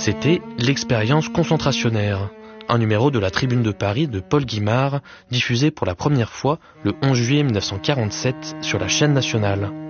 C'était l'expérience concentrationnaire, un numéro de la Tribune de Paris de Paul Guimard, diffusé pour la première fois le 11 juillet 1947 sur la chaîne nationale.